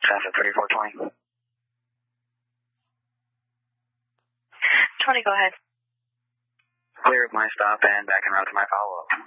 Traffic 3420. 20, go ahead. Clear of my stop and back en route to my follow-up.